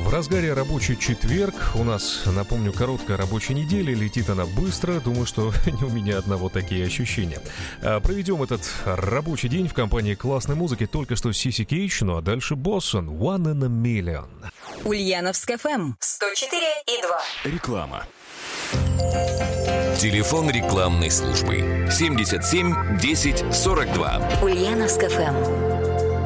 В разгаре рабочий четверг. У нас, напомню, короткая рабочая неделя. Летит она быстро. Думаю, что не у меня одного такие ощущения. Проведем этот рабочий день в компании классной музыки. Только что Сиси Кейдж, ну а дальше Боссон. One in a Million. Ульяновск ФМ 104,2. Реклама. Телефон рекламной службы 77 10 42. Ульяновск ФМ.